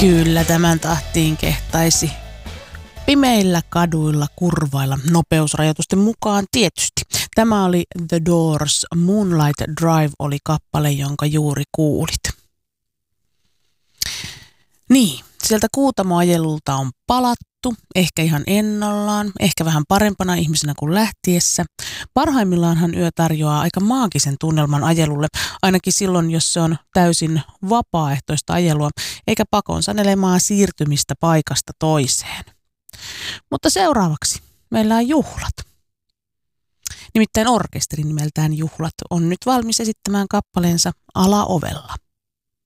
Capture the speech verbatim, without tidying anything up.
Kyllä tämän tahtiin kehtaisi pimeillä kaduilla kurvailla nopeusrajoitusten mukaan tietysti. Tämä oli The Doors, Moonlight Drive oli kappale, jonka juuri kuulit. Niin, sieltä Kuutamoajelulta on palattu, ehkä ihan ennollaan, ehkä vähän parempana ihmisenä kuin lähtiessä. Parhaimmillaanhan yö tarjoaa aika maagisen tunnelman ajelulle, ainakin silloin, jos se on täysin vapaaehtoista ajelua, eikä pakon sanelemaa siirtymistä paikasta toiseen. Mutta seuraavaksi meillä on juhlat. Nimittäin orkesteri nimeltään Juhlat on nyt valmis esittämään kappaleensa Alaovella.